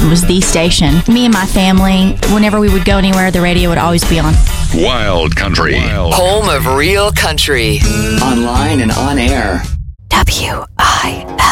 was the station. Me and my family, whenever we would go anywhere, the radio would always be on. Wild Country. Home of real country. Online and on air. WIL.